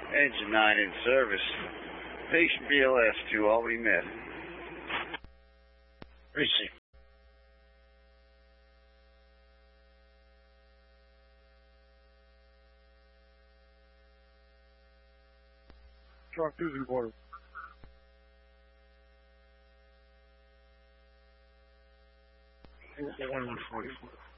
Engine 9 in service. Patient BLS to Albany Med. Receive. Truck 2 reporter. One 44.